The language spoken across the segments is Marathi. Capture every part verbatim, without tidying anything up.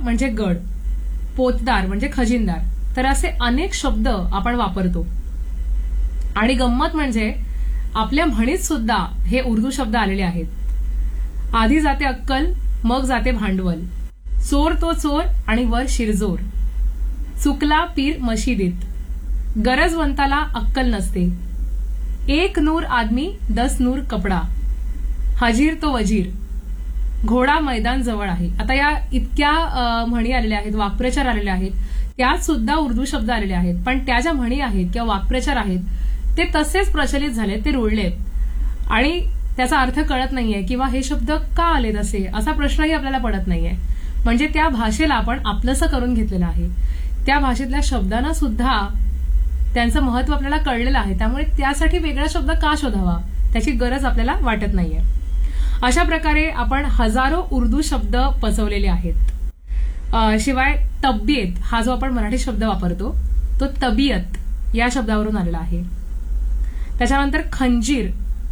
म्हणजे गड, पोतदार म्हणजे खजिनदार. तर असे अनेक शब्द आपण वापरतो. आणि गंमत म्हणजे आपल्या म्हणीत सुद्धा हे उर्दू शब्द आलेले आहेत. आधी जाते अक्कल, मग जाते भांडवल. चोर तो चोर आणि वर शिरजोर. चुकला पीर मशिदीत, गरजवंताला अक्कल नसते. एक नूर आदमी दस नूर कपडा. हजीर तो वजीर, घोडा मैदान जवळ आहे. आता या इतक्या म्हणी आलेल्या आहेत, वाक्प्रचार आलेले आहेत, त्यात सुद्धा उर्दू शब्द आलेले आहेत. पण त्या ज्या म्हणी आहेत किंवा वाक्प्रचार आहेत ते तसेच प्रचलित झालेत, ते रुळलेत आणि त्याचा अर्थ कळत नाहीये किंवा हे शब्द का आलेत असे असा प्रश्नही आपल्याला पडत नाहीये. म्हणजे त्या भाषेला आपण आपलंसं करून घेतलेलं आहे. त्या भाषेतल्या शब्दांना सुद्धा त्यांचं महत्व आपल्याला कळलेलं आहे. त्यामुळे त्यासाठी वेगळा शब्द का शोधावा त्याची गरज आपल्याला वाटत नाहीये. अशा प्रकारे आपण हजारो उर्दू शब्द पचवलेले आहेत. शिवाय तब्येत हा जो आपण मराठी शब्द वापरतो तो तबियत या शब्दावरून आलेला आहे. त्याच्यानंतर खंजीर,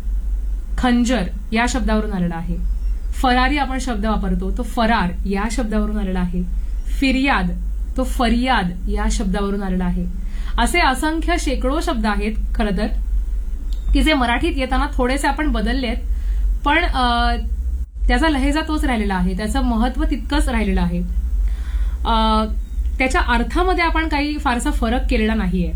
खंजर या शब्दावरून आलेला आहे. फरारी आपण शब्द वापरतो तो फरार या शब्दावरून आलेला आहे. फिर्याद तो फरियाद या शब्दावरून आलेला आहे. असे असंख्य शेकडो शब्द आहेत खरं तर की जे मराठीत येताना थोडेसे आपण बदललेत, पण त्याचा लहेजा तोच राहिलेला आहे, त्याचं महत्व तितकंच राहिलेलं आहे. त्याच्या अर्थामध्ये आपण काही फारसा फरक केलेला नाहीये.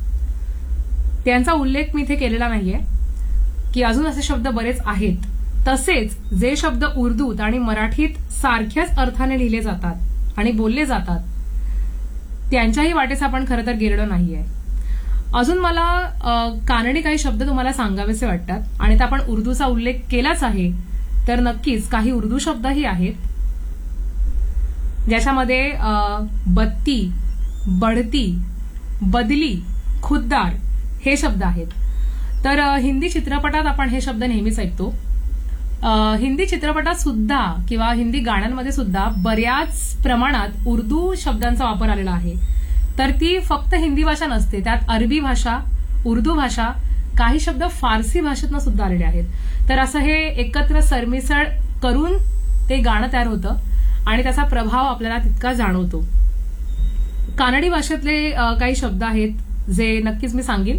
त्यांचा उल्लेख मी इथे केलेला नाहीये की अजून असे शब्द बरेच आहेत. तसेच जे शब्द उर्दूत आणि मराठीत सारख्याच अर्थाने लिहिले जातात आणि बोलले जातात त्यांच्याही वाटेस आपण खरं तर गेलेलो नाहीये. अजून मला कानडी काही शब्द तुम्हाला सांगावेसे वाटतात आणि त्या आपण उर्दूचा उल्लेख केलाच आहे. तर नक्कीच काही उर्दू शब्दही आहेत ज्याच्यामध्ये बत्ती, बढती, बदली, खुद्दार हे शब्द आहेत. तर हिंदी चित्रपटात आपण हे शब्द नेहमीच ऐकतो. हिंदी चित्रपटात सुद्धा किंवा हिंदी गाण्यांमध्ये सुद्धा बऱ्याच प्रमाणात उर्दू शब्दांचा वापर आलेला आहे. तर ती फक्त हिंदी भाषा नसते, त्यात अरबी भाषा, उर्दू भाषा, काही शब्द फारसी भाषेतनं सुद्धा आलेले आहेत. तर असं हे एकत्र सरमिसळ करून ते गाणं तयार होतं आणि त्याचा प्रभाव आपल्याला तितका जाणवतो. कानडी भाषेतले काही शब्द आहेत जे नक्कीच मी सांगेन.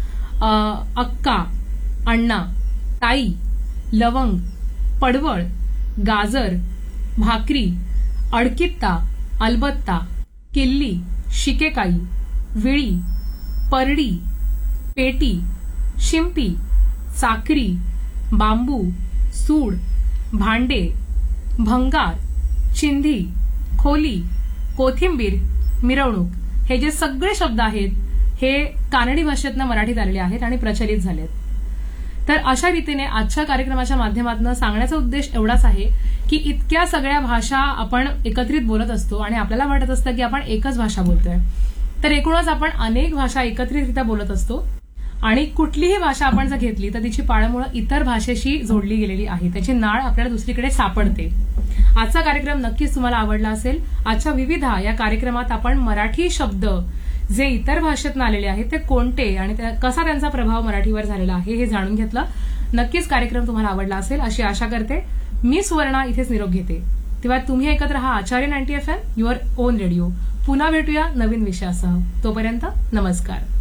अक्का, अण्णा, ताई, लवंग, पडवळ, गाजर, भाकरी, अडकित्ता, अलबत्ता, किल्ली, शिकेकाई, विळी, परडी, पेटी, शिंपी, साखरी, बांबू, सूड, भांडे, भंगार, चिंधी, खोली, कोथिंबीर, मिरवणूक हे जे सगळे शब्द आहेत हे कानडी भाषेतनं मराठीत आलेले आहेत आणि प्रचलित झालेत. तर अशा रीतीने आजच्या कार्यक्रमाच्या माध्यमातून सांगण्याचा उद्देश एवढाच आहे की इतक्या सगळ्या भाषा आपण एकत्रित बोलत असतो आणि आपल्याला वाटत असतं की आपण एकच भाषा बोलतोय. तर एकूणच आपण अनेक भाषा एकत्रितरित्या बोलत असतो आणि कुठलीही भाषा आपण जर घेतली तर तिची पाळंमुळं इतर भाषेशी जोडली गेलेली आहे, त्याची नाळ आपल्याला दुसरीकडे सापडते. आजचा कार्यक्रम नक्कीच तुम्हाला आवडला असेल. आजच्या विविधा या कार्यक्रमात आपण मराठी शब्द जे इतर भाषेतून आलेले आहेत ते कोणते आणि कसा त्यांचा प्रभाव मराठीवर झालेला आहे हे जाणून घेतलं. नक्कीच कार्यक्रम तुम्हाला आवडला असेल अशी आशा करते. मी सुवर्णा इथेच निरोप घेते. तेव्हा तुम्ही ऐकत रहा आचार्य ninety F M, your on radio. पुन्हा भेटूया नवीन विषयासह. तोपर्यंत नमस्कार.